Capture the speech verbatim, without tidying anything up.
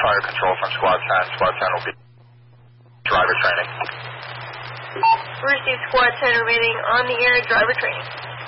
fire control from Squad ten. Squad ten will be driver training. Received Squad ten remaining on the air, driver training.